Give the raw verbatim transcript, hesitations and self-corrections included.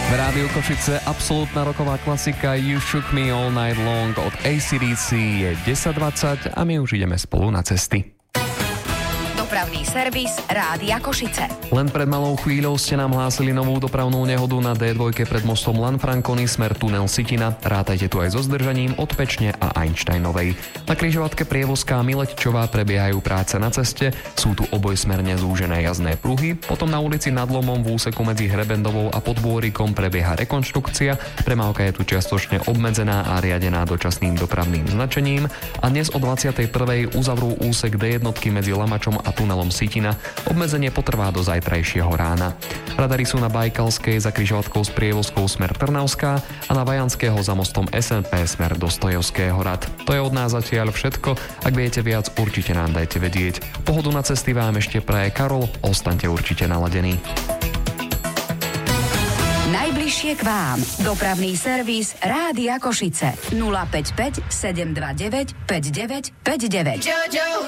V Rádiu Košice absolútna roková klasika You Shook Me All Night Long od á cé dé cé. Je desať dvadsať a my už ideme spolu na cesty. Dopravný servis Rádia Košice. Len pred malou chvíľou ste nám hlásili novú dopravnú nehodu na dé dva pred mostom Lanfranconi smer tunel Sitina. Rátajte tu aj so zdržaním od Pečne a Einsteinovej. Na križovatke Prievozká a Miletičová prebiehajú práce na ceste, sú tu obojsmerne zúžené jazdné pruhy, potom na ulici Nad Lomom v úseku medzi Hrebendovou a Podbôrikom prebieha rekonštrukcia, premávka je tu čiastočne obmedzená a riadená dočasným dopravným značením a dnes o dvadsiatej prvej uzavrú úsek dé jedna medzi Lamačom a tunelom Sitina. Obmedzenie potrvá do zajtrajšieho rána. Radary sú na Bajkalskej za križovatkou s prievozkou smer Trnavská a na Vajanského za mostom es en pé smer Dostojevského hrad. To je od nás zatiaľ všetko. Ak viete viac, určite nám dajte vedieť. Pohodu na cesty vám ešte praje Karol. Ostaňte určite naladení. Najbližšie k vám. Dopravný servis Rádia Košice. nula päť päť sedem dva deväť päť deväť päť deväť.